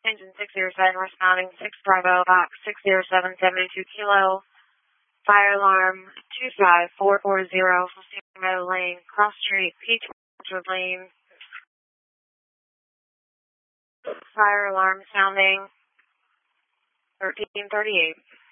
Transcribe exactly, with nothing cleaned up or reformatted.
Engine six zero seven responding, six Bravo, box six zero seven seventy-two kilo. Fire alarm two five four four zero, Meadow Lane, Cross Street, Peach Orchard Lane. Fire alarm sounding thirteen thirty-eight.